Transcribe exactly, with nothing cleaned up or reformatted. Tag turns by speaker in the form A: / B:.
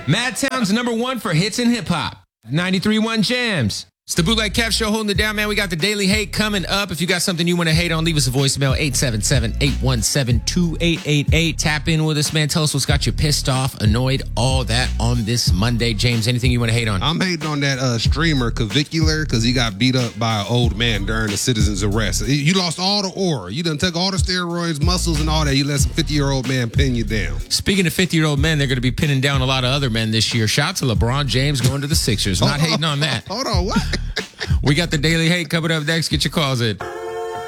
A: Madtown's number one for hits and hip hop. ninety-three point one Jams. It's the Bootleg Kev Show holding it down, man. We got the Daily Hate coming up. If you got something you want to hate on, leave us a voicemail, eight seven seven, eight one seven, two eight eight eight. Tap in with us, man. Tell us what's got you pissed off, annoyed, all that on this Monday. James, anything you want to hate on?
B: I'm hating on that uh, streamer, Cavicular, because he got beat up by an old man during the citizen's arrest. You lost all the aura. You done took all the steroids, muscles, and all that. You let some fifty-year-old man pin you down.
A: Speaking of fifty-year-old men, they're going to be pinning down a lot of other men this year. Shout out to LeBron James going to the Sixers. Not hating on that.
B: Hold on, what?
A: We got the Daily Hate coming up next. Get your calls in.